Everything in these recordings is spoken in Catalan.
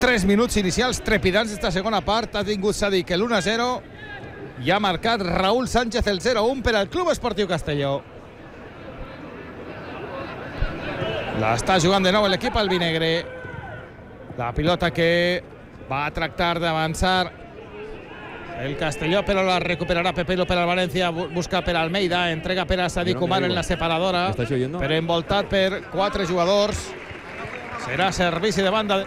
3 minuts inicials trepidants d'esta segona part. Ha tingut Sadik l'1-0 i ha marcat Raúl Sánchez el 0-1 per al Club Esportiu Castelló. L'està jugant de nou l'equip albinegre. La pilota que va a tractar d'avançar el Castelló, però la recuperarà Pepelo per al València. Busca per Almeida, entrega per a Sadik Umar en la separadora, però envoltat per 4 jugadors. Serà servici de banda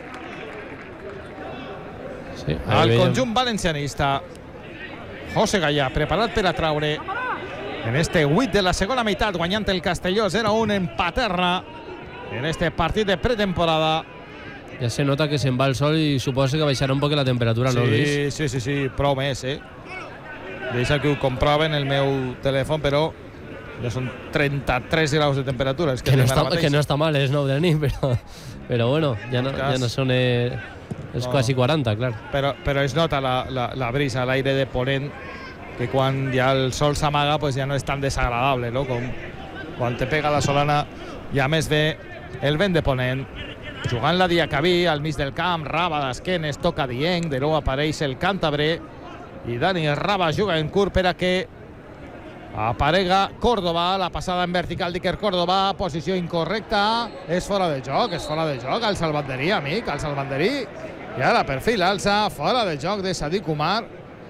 al conjunt valencianista. José Gallà, preparat per a traure en este 8 de la segona meitat, guanyant el Castelló 0-1 en Paterna en este partit de pretemporada. Ja se nota que se'n va el sol i suposa que baixarà un poc la temperatura, no, Luis? Sí, prou més, Deixa que ho comproven el meu telèfon, però ja són 33 graus de temperatura. Que no està mal, és 9 de la nit, però bueno, ja no són els quasi 40, clar. Però es nota la brisa, l'aire de ponent, que quan ja el sol s'amaga pues ja no és tan desagradable, no? Com quan te pega la solana i a més ve el vent de ponent. Jugant la Diacabí al mig del camp, Raba d'esquenes, toca Dieng, de nou apareix el càntabre i Dani Raba juga en curt per a que aparega Córdoba. La passada en vertical d'Iker Córdoba, posició incorrecta, és fora de joc, alça el banderí, amic, alça el banderí i ara per fi l'alça, fora de joc de Sadik Umar.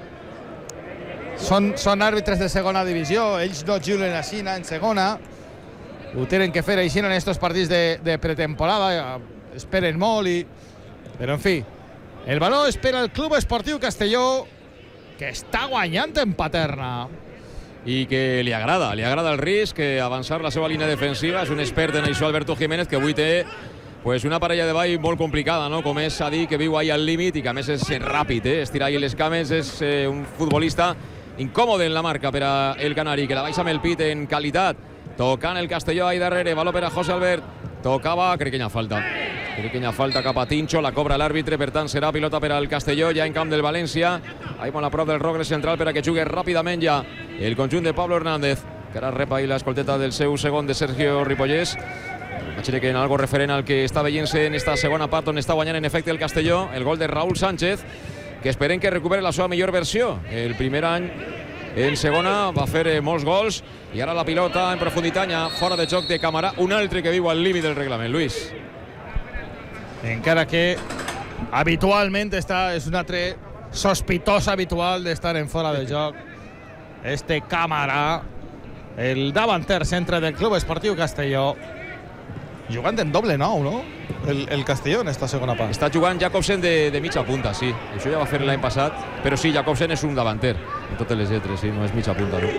Són àrbitres de segona divisió, ells no juguen així en segona, ho tenen que fer així en estos partits de pretemporada, esperen molt però en fi, el baló és per al Club Esportiu Castelló, que està guanyant en Paterna i que li agrada el risc, avançar la seva línia defensiva. És un expert en això, Alberto Jiménez, que avui té una parella de ball molt complicada, no? Com és Sadik, que viu ahí al límit i que a més és ràpid, estirar ahí les cames. És un futbolista incòmode en la marca per a el canari, que la baixa amb el pit en qualitat. Tocant el Castelló ahí darrere, baló per a José Albert, tocava, crec que hi ha falta cap a Tincho, la cobra l'àrbitre, per tant serà pilota per al Castelló, ja en camp del València, ahí molt a prop del Rogre central per a que jugui ràpidament ja el conjunt de Pablo Hernández, que ara rep ahí l'escolteta del seu segon de Sergio Ripollès. Imagina que en algo referent al que està veient-se en esta segona part on està guanyant en efecte el Castelló, el gol de Raúl Sánchez, que esperem que recupere la seva millor versió. El primer any en segona va fer molts gols i ara la pilota en profunditat, fora de joc de Camarà, un altre que viu al límit del reglament, Luis. Encara que habitualment és un altre sospitós habitual d'estar en fora de joc. Este Camarà, el davanter centre del Club Esportiu Castelló, jugant en doble nou, no? El Castelló en esta segona part. Està jugant Jacobsen de mitja punta, sí. Això ja va fer l'any passat, però sí, Jacobsen és un davanter, en totes les lletres, sí, no és mitja punta, no?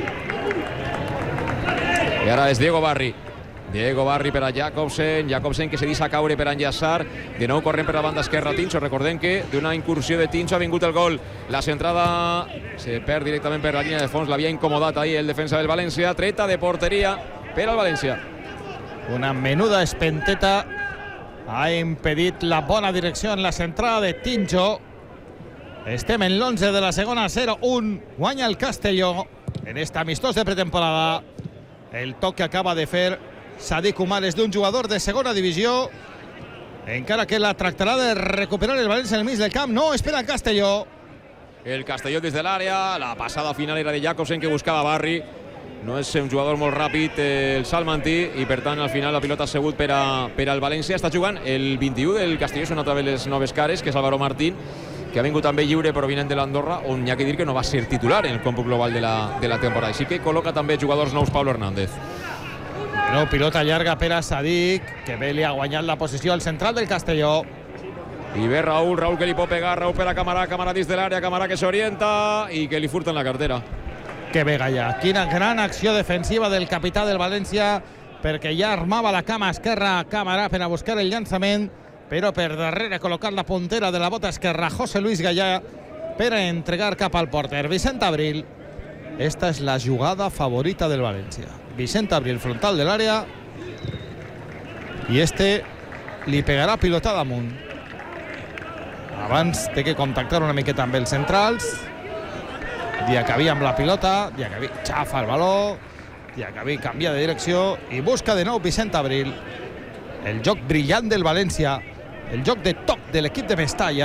I ara és Diego Barri per a Jacobsen que se deixa caure per a enllaçar, de nou corrent per la banda esquerra Tincho. Recordem que d'una incursió de Tincho ha vingut el gol, la centrada se perd directament per la línia de fons, l'havia incomodat ahí el defensa del València, treta de porteria per al València. Una menuda espenteta ha impedit la bona direcció en la centrada de Tincho. Estem en l'11 de la segona, 0-1, guanya el Castelló en este amistós de pretemporada. El toc que acaba de fer Sadik Umar és d'un jugador de segona divisió, encara que la tractarà de recuperar el València en el mig del camp. No, espera el Castelló. El Castelló des de l'àrea, la passada final era de Jacobsen, que buscava Barri. No és un jugador molt ràpid el salmantí i per tant al final la pilota ha sigut per al València. Està jugant el 21 del Castelló, són altra de les noves cares, que és Álvaro Martín, que ha vingut també lliure provinent de l'Andorra, on hi ha que dir que no va ser titular en el còmput global de la temporada. Així que col·loca també jugadors nous Pablo Hernández. No, pilota llarga per a Sadik, que bé li ha guanyat la posició al central del Castelló. I ve Raúl que li pot pegar, Raúl per a Camarà dins de l'àrea, Camarà que s'orienta i que li furten la cartera. Que bé Gallà, quina gran acció defensiva del capità del València, perquè ja armava la cama esquerra Camarà per a buscar el llançament, però per darrere col·locat la puntera de la bota esquerra José Luis Gallà per a entregar cap al porter Vicent Abril. Esta és la jugada favorita del València. Vicent Abril frontal de l'àrea i li pegarà pilota damunt. Abans té que contactar una miqueta amb els centrals. Diacabí amb la pilota, Diacabí xafa el baló, Diacabí canvia de direcció i busca de nou Vicent Abril. El joc brillant del València el joc de toc de l'equip de Mestalla.